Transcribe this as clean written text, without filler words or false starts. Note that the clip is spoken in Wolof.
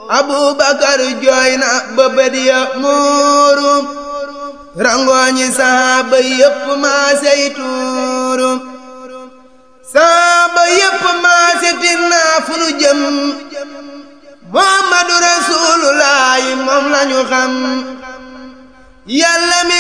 Abubakar jooy na ba bët ya muuru rangooñi saaba yépp maasey tuuru saaba yépp maase tinnaa fu nu jëm Muhammadu Rasulullaahi moom lañu xam Yàlla mi